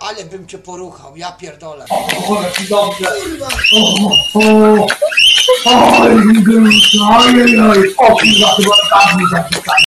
Ale bym cię poruchał, ja pierdolę. O, jaki dobrze. Kurwa! Oj, oj, o kurwa, chyba tak mi zapisali.